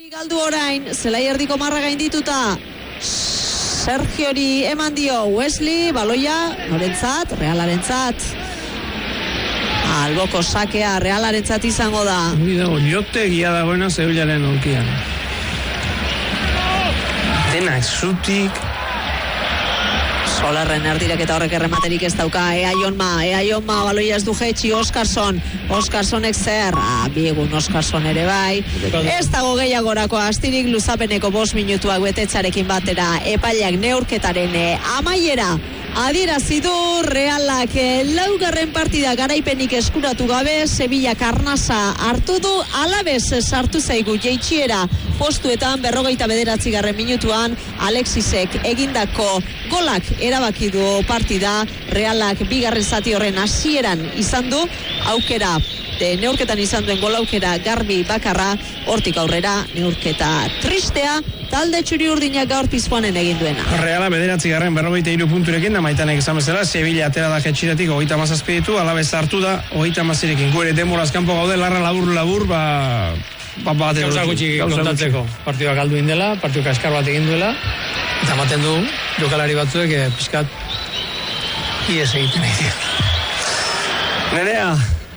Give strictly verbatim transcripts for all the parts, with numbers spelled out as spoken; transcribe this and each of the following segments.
Galdu orain, zelai erdiko marra gaindituta. Sergiori eman dio Wesley, baloia, norentzat, Realarentzat. Alboko sakea Realarentzat izango da. Hori dago, jote egia dagoena Sevillaren aurkian. Denak zutik. Solarren erdirek eta horrek errematerik ez dauka. Ea Jonma, Ea Jonma, baloia ez du jetxi, Oskarson. Oskarsonek zer? Ah, biegun Oskarson ere bai. Ez dago gehiagorako astirik luzapeneko bost minutuak betetzarekin batera. Epaileak neurketaren amaiera. Adierazi du Realak laugarren partida garaipenik eskuratu gabe, Sevilla Karnasa hartu du, Alabez sartu zaigu jeitsiera postuetan berrogeita bederatzi garren minutuan Alexisek egindako golak erabaki du partida. Realak bigarren zati horren hasieran izan du aukera, de neurketan izan duen gol aukera garbi bakarra, hortik aurrera neurketa tristea, talde txuri urdinak gaur pizkoanen egin duena. Reala bederatzi garren berrogeita hiru punturekin da maitanek esan bezala, Sevilla atera da jetxiratik hogeita hamazazpi ditu, Alabez hartu da hogeita hamazirekin. Gure demoraz kanpo gaude, larra labur labur, ba... ba bat gauza gutxi kontatzeko. Partioak galdu indela, partioak askar bat egin duela, eta ematen du jokalari batzuek eh, pizkat ies egiten egin. Nerea!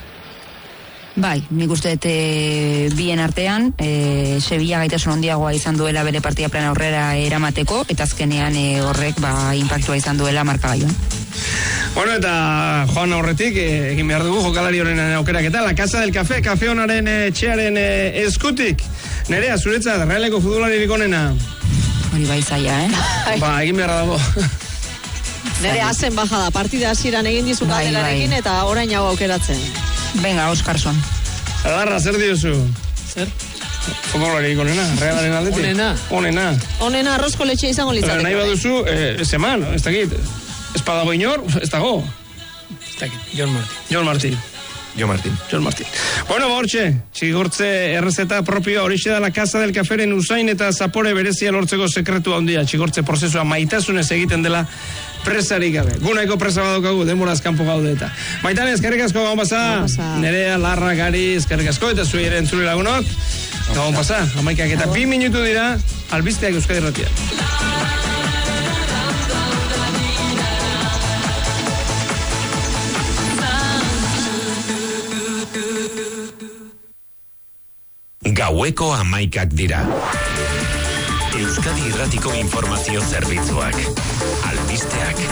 Bai, nik uste e, bien artean, e, Sevilla gaitasun handiagoa izan duela bere partida plan aurrera eramateko, eta azkenean e, horrek ba, impactua izan duela markagailuan. Bueno, eta joan aurretik, e, egin behar dugu jokalari horren aukerak eta La Casa del Café, kafe honaren etxearen e, eskutik. Nerea, zuretzat, Realeko futbolaririk onena? Hori bai zaila, eh? Ba, egin behar dago. Nere hazen bajada, partida hasieran egin dizu bai, galderarekin bai. Eta orain hau aukeratzen. Venga, Oskarson. Larra, zer diozu? Zer? Futbolaririk onena, Realaren aldetik? Onena. Onena. Onena arrozko letxe izango litzateko. Nahi baduzu, eh, ez eman, ez dakit. Ez padago inor, ez dago. Ez dakit, Jon Martin. Jon Martin. Jo Martin. Jon Martin. Bueno, bortxe, txigortze errezeta propioa horixe da La Casa del Caferen usain eta zapore berezia lortzeko sekretu handia. Txigortze prozesua maitasunez egiten dela presarik gabe. Gunaiko presa badokagu, demoraz kanpo gaude eta. Maitane, eskerrik asko gabon pasa. Nerea, Larra, Gari, eskerrik asko eta zui ere entzule lagunok. Gabon pasa, amaikak eta bi minutu dira, albisteak Euskadi Irratia. Gaueko amaikak dira. Euskadi Irratiko informazio zerbitzuak. Albisteak.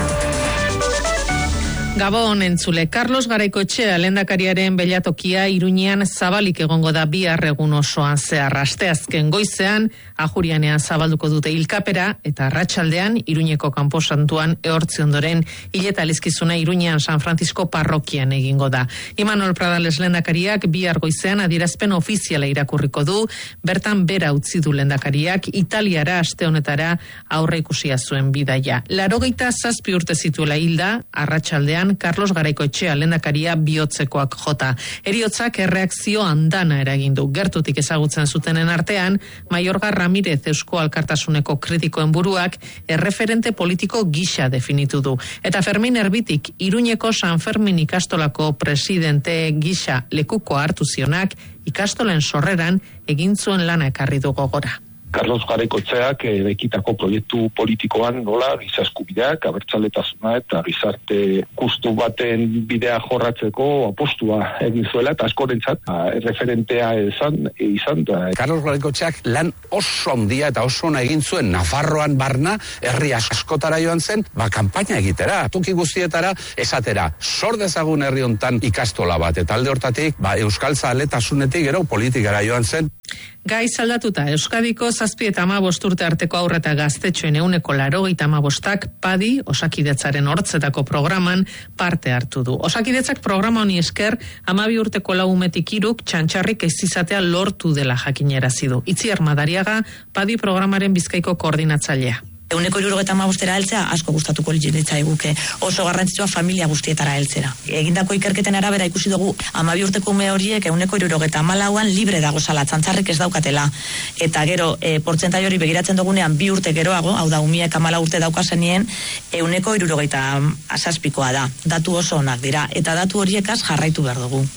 Gabon entzule, Carlos Garaikoetxea lehendakariaren belatokia Iruñean zabalik egongo da bihar egun osoan zehar. Asteazken goizean, Ajurianean zabalduko dute hilkapera eta arratsaldean Iruñeko kanposantuan ehortzi ondoren hileta elizkizuna Iruñean San Francisco parrokian egingo da. Imanol Pradales lehendakariak bihar goizean adierazpen ofiziala irakurriko du, bertan bera utzi du lehendakariak Italiara aste honetara aurre ikusia zuen bidaia. Laurogeita zazpi urte zituela hilda, arratsaldean Carlos Garaikoetxea lehendakaria bihotzekoak jota. Heriotzak erreakzio andana eragin du. Gertutik ezagutzen zutenen artean, Maiorga Ramirez Eusko Alkartasuneko kritikoen buruak erreferente politiko gisa definitu du. Eta Fermin Erbitik Iruñeko San Fermin ikastolako presidente gisa lekuko hartu zionak ikastolen sorreran egin zuen lana ekarri du gogora. Carlos Garaikoetxeak ekitako proiektu politikoan nola giza eskubideak, abertzaletasuna eta gizarte justu baten bidea jorratzeko apostua egin zuela eta askorentzat referentea izan izan da. Carlos Garaikoetxeak lan oso handia eta oso ona egin zuen Nafarroan barna herri askotara joan zen, ba kanpaina egitera, toki guztietara esatera. Sor dezagun herri hontan ikastola bat eta alde hortatik, ba euskal zaletasunetik gero politikara joan zen. Gai zaldatuta, Euskadiko zazpi eta hamabost urte arteko haur eta gaztetxoen ehuneko laurogeita hamabostak Padi, Osakidetzaren hortzetako programan parte hartu du. Osakidetzak programa honi esker, hamabi urteko lau umetik hiruk txantxarrik ez izatea lortu dela jakinarazi du. Itziar Madariaga, Padi programaren Bizkaiko koordinatzailea. Euneko hirurogeita hamabostera heltzea asko gustatuko litzaiguke, oso garrantzitsua familia guztietara heltzera. Egindako ikerketen arabera ikusi dugu hamabi urteko ume horiek euneko hirurogeita hamalauan libre dagozala, txantxarrik ez daukatela. Eta gero, e, portzentai hori begiratzen dugunean bi urte geroago, hau da umiek hamalau urte daukazenien, euneko hirurogeita zazpikoa da. Datu oso onak dira, eta datu horiekaz jarraitu behar dugu.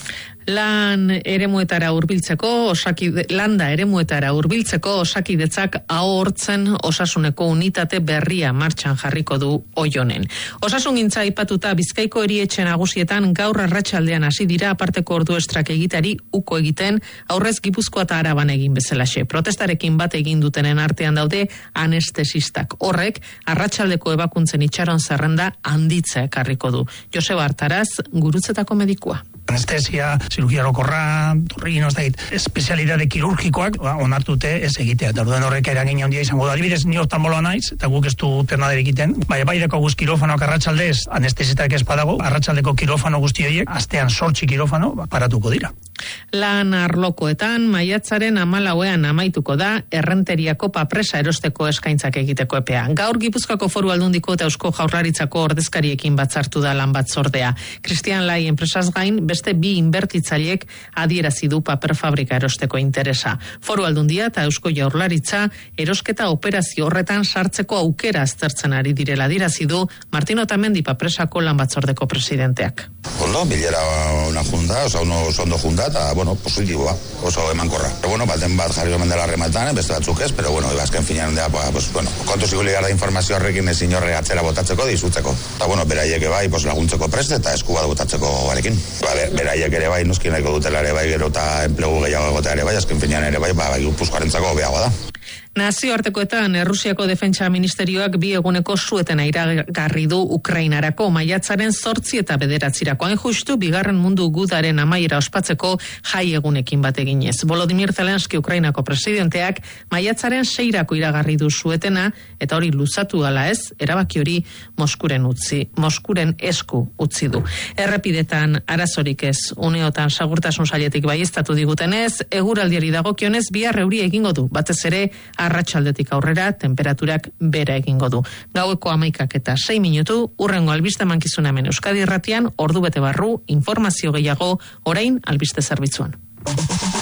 Lan eremuetara hurbiltzeko osakide, landa eremuetara hurbiltzeko osakidetzak ahortzen osasuneko unitate berria martxan jarriko du Oionen. Osasungintza aipatuta Bizkaiko erietxe nagusietan gaur arratsaldean hasi dira aparteko ordu estrak egitari uko egiten aurrez Gipuzkoa eta Araban egin bezalaxe. Protestarekin bat egin dutenen artean daude anestesistak. Horrek arratsaldeko ebakuntzen itxaron zerrenda handitzea ekarriko du. Joseba Artaraz, Gurutzetako medikua. Anestesia, cirugía orokorra, torrinos, espezialidade kirurgikoak onartute ez egitea. Orduan horrek eragina handia izango da. Adibidez, ni oftalmologa naiz, eta guk ez du pernader egiten. Bai, bai deko guz kirofanoak arratsaldez, anestesitak ez badago, arratsaldeko kirofano guzti horiek, astean sortzi kirofano, paratuko dira. Lan arlokoetan, maiatzaren hamalauean amaituko da, errenteriako papresa erosteko eskaintzak egiteko epea. Gaur Gipuzkoako Foru Aldundiko eta Eusko Jaurlaritzako ordezkariekin batzartu da lan batzordea. Christian Lai enpresaz gain, beste bi inbertitzaileek adierazi du paper fabrika erosteko interesa. Foru Aldundia eta Eusko Jaurlaritza erosketa operazio horretan sartzeko aukera aztertzen ari direla adierazi du Martin Otamendi papresako lan batzordeko presidenteak. Ondo, bilera una junda, oso uno ondo junda, eta, bueno, positiboa, oso emankorra. Pero, bueno, baten bat jarri omen dela rematan, beste batzuk ez, pero, bueno, ibazken finean da, pues, bueno, kontu ziguli gara informazio horrekin ezin horre atzera botatzeko, dizutzeko. Eta, bueno, beraiek bai, pues, laguntzeko prest eta esku bat botatzeko barekin. Ba, beraiek ere bai, noski nahiko dutela ere bai, gero eta enplegu gehiago egotea ere bai, azken finean ere bai, ba, bai, Gipuzkoarentzako beagoa da. Nazioartekoetan Errusiako Defentsa Ministerioak bi eguneko suetena iragarri du Ukrainarako maiatzaren zortzi eta bederatzirako. Hain justu, bigarren mundu gudaren amaiera ospatzeko jai egunekin bat eginez. Volodymyr Zelensky Ukrainako presidenteak maiatzaren seirako iragarri du suetena, eta hori luzatu ala ez, erabaki hori Moskuren utzi, Moskuren esku utzi du. Errepidetan arazorik ez, uneotan segurtasun sailetik baieztatu digutenez, eguraldiari dagokionez bihar euri egingo du, batez ere arratsaldetik aurrera temperaturak bera egingo du. Gaueko hamaikak eta sei minutu, urrengo albiste mankizuna hemen Euskadi Irratian, ordu bete barru, informazio gehiago, orain albiste zerbitzuan.